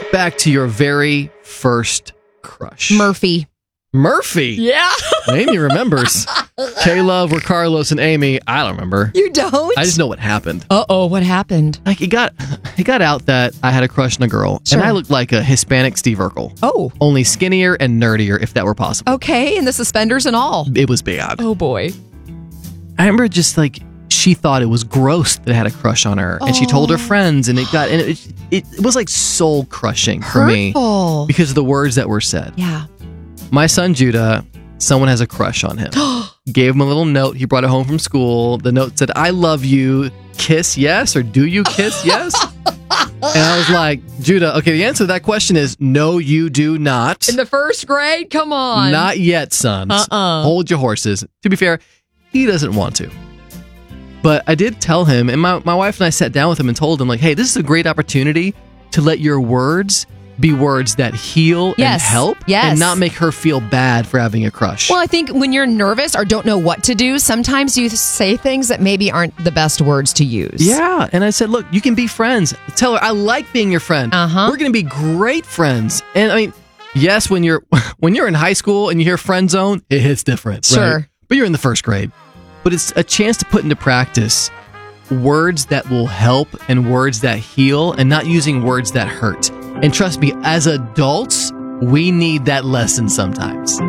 Think back to your very first crush. Murphy. Murphy? Yeah. Amy remembers. K-Love or Carlos and Amy, I don't remember. You don't? I just know what happened. Uh-oh, what happened? Like it got out that I had a crush on a girl, Sure. and I looked like a Hispanic Steve Urkel. Oh. Only skinnier and nerdier, if that were possible. Okay, and the suspenders and all. It was bad. Oh, boy. I remember just like she thought it was gross that I had a crush on her, and she told her friends, and it was like soul crushing for me Hurtful. because of the words that were said. Yeah. My son Judah, someone has a crush on him. Gave him a little note. He brought it home from school. The note said, "I love you. Kiss yes," or "Do you kiss yes?" And I was like, Judah, okay, the answer to that question is no, you do not. In the first grade? Come on. Not yet, son. Hold your horses. To be fair, he doesn't want to. But I did tell him, and my wife and I sat down with him and told him, like, hey, this is a great opportunity to let your words be words that heal and help and not make her feel bad for having a crush. Well, I think when you're nervous or don't know what to do, sometimes you say things that maybe aren't the best words to use. Yeah. And I said, look, you can be friends. Tell her, I like being your friend. We're going to be great friends. And I mean, yes, when you're in high school and you hear friend zone, it hits different. Sure. Right? But you're in the first grade. But it's a chance to put into practice words that will help and words that heal and not using words that hurt. And trust me, as adults, we need that lesson sometimes.